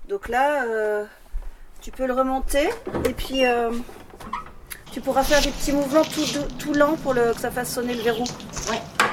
Donc là, tu peux le remonter et puis tu pourras faire des petits mouvements tout lents pour que ça fasse sonner le verrou. Ouais.